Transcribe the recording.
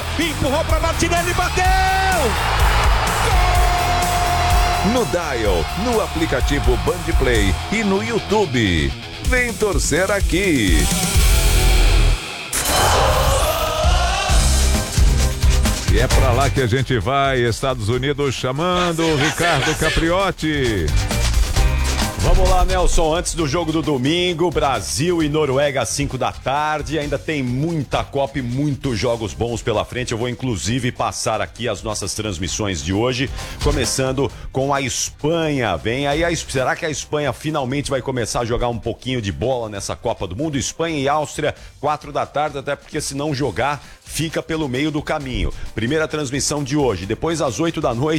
empurrou para Martinelli, bateu! No Dial, no aplicativo Bandplay e no YouTube. Vem torcer aqui. E é pra lá que a gente vai, Estados Unidos chamando Ricardo Capriotti. Vamos lá, Nelson, antes do jogo do domingo, Brasil e Noruega às 5 da tarde, ainda tem muita Copa e muitos jogos bons pela frente. Eu vou inclusive passar aqui as nossas transmissões de hoje, começando com a Espanha. Vem aí, será que a Espanha finalmente vai começar a jogar um pouquinho de bola nessa Copa do Mundo? Espanha e Áustria, 4 da tarde, até porque se não jogar, fica pelo meio do caminho. Primeira transmissão de hoje, depois às 8 da noite.